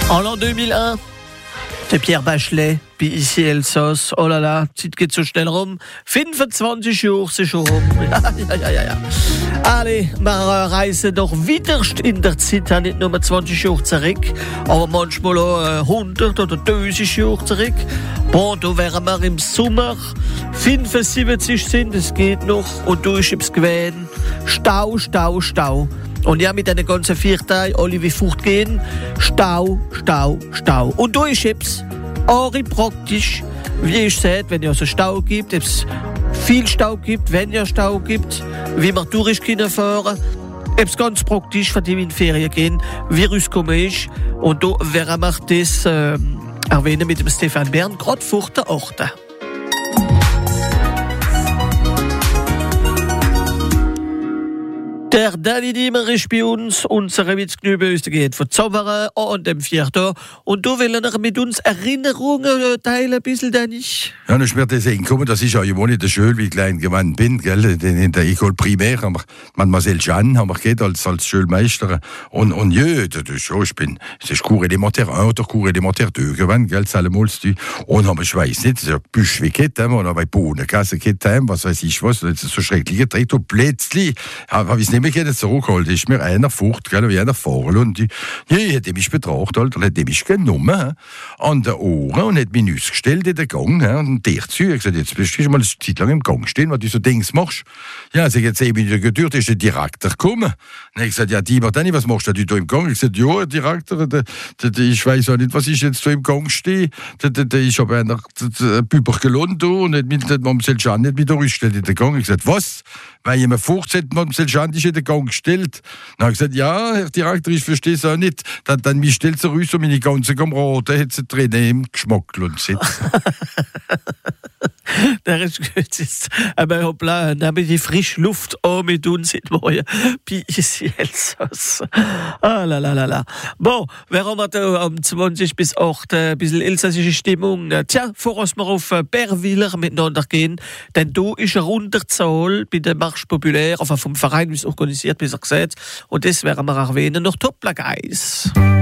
En l'an 2001, der Pierre Bachelet, bei ici Elsass, oh là là, die Zeit geht so schnell rum. 25 Jahre sind schon rum. Ja. Alle, wir reisen doch widerst in der Zeit, nicht nur 20 Jahre zurück, aber manchmal auch 100 oder 1000 Jahre zurück. Bon, da wären wir im Sommer 75 sind, es geht noch, und du ist es gewesen. Stau. Und ja, mit den ganzen 4 Tagen, alle wie fortgehen, Stau. Und du ist es auch praktisch, wie ich sage, wenn es Stau gibt, ob es viel Stau gibt, wenn es Stau gibt, wie man durch fahren kann, ob es ganz praktisch, von dem in die Ferien gehen, wie rauskommen ist. Und da werden wir das erwähnen mit dem Stefan Bern, gerade vor der 8. Der David Imer ist bei uns, unsere Witzknübe geht von Zaubern an dem 4. Und du willst noch mit uns Erinnerungen teilen, ein bisschen, Dennis? Ja, dann ist mir das eingekommen, das ist ja immer nicht so schön, wie ich klein geworden bin, gell? In der École Primaire haben wir Mademoiselle Jeanne, haben wir geht als Schulmeister. Und ja, das ist schon, es ist Cours élémentaire 1 oder Cours élémentaire 2 geworden, gell? Salmals, und haben, ich weiß nicht, so Büsch wie geht, und haben bei Bohnenkasse geht, was weiß ich was, das ist so schrecklich gedreht, und plötzlich habe ich es nicht mehr zurückgeholt, ist mir einer fort, gell, wie einer fahren, und ich hätte mich betrachtet, Alter, hätte mich genommen, an der Ohren, und hätte mich ausgestellt in den Gang, und der zu, ich gesagt, jetzt bist du mal eine Zeit lang im Gang stehen, was du so Dings machst. Ja, also jetzt 10 Minuten gedauert, ist der Direktor gekommen. Und ich gesagt, ja, Dieber, Danny, was machst du da im Gang? Ich gesagt, ja, Direktor, ich weiß auch nicht, was ich jetzt da im Gang stehe. Ich habe einer Büber gelohnt, und nicht mit Mamsell Jeanne nicht mit durchgestellt in den Gang. Ich gesagt, was? Weil jemand vorgesetzt, Mamsell Jeanne ist in den Gang gestellt. Dann habe ich gesagt, ja, Herr Direktor, ich verstehe es auch nicht. Dann mich stellt sie raus, und meine ganzen Kameraden hat sie drinnen im Geschmack sitzen. Der ist gut jetzt. Aber hoppla, nehmen die frische Luft an mit uns in morgen bei ici Elsass. Ah, la. Bon, wir haben da am 20 bis 8 ein bisschen elsassische Stimmung. Tja, bevor wir auf Bärwiller miteinander gehen, denn da ist eine Runderzahl bei der Marche Populaire, also vom Verein, wie es organisiert, wie gesagt, und das werden wir erwähnen, noch Toppla Guys.